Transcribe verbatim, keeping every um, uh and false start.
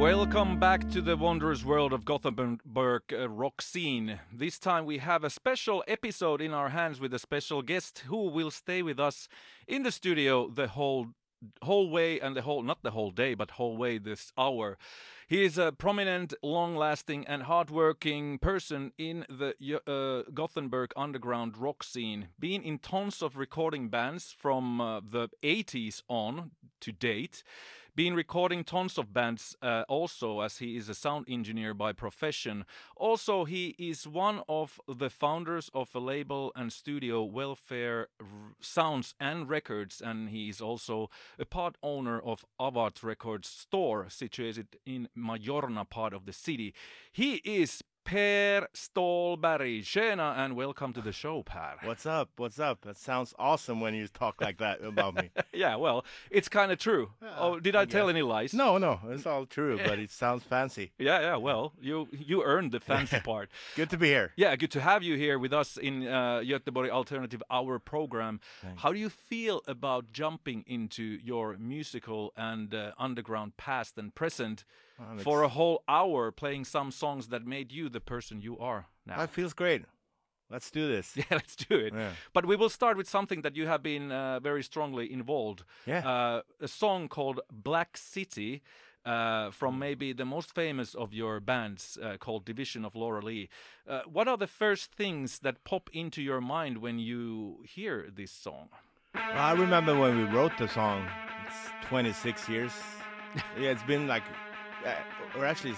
Welcome back to the wondrous world of Gothenburg uh, rock scene. This time we have a special episode in our hands with a special guest who will stay with us in the studio the whole whole way and the whole not the whole day but whole way this hour. He is a prominent, long-lasting and hard-working person in the uh, Gothenburg underground rock scene, being in tons of recording bands from uh, the eighties on to date. Been recording tons of bands uh, also, as he is a sound engineer by profession. Also, he is one of the founders of a label and studio, Welfare R- Sounds and Records, and he is also a part owner of Avat Records store situated in Majorna part of the city. He is Per Stålberg. Tjena and welcome to the show, Per. What's up? What's up? That sounds awesome when you talk like that about me. Yeah, well, it's kind of true. Yeah, oh, did I, I tell guess. any lies? No, no, it's all true, but it sounds fancy. Yeah, yeah, well, you you earned the fancy part. Good to be here. Yeah, good to have you here with us in uh, Göteborg Alternative Hour program. Thanks. How do you feel about jumping into your musical and uh, underground past and present I'm for a ex- whole hour playing some songs that made you the person you are now? That feels great. Let's do this. Yeah, let's do it. Yeah. But we will start with something that you have been uh, very strongly involved. Yeah. Uh, a song called Black City uh, from maybe the most famous of your bands uh, called Division of Laura Lee. Uh, what are the first things that pop into your mind when you hear this song? I remember when we wrote the song. It's twenty-six years. Yeah, it's been like, uh, or actually,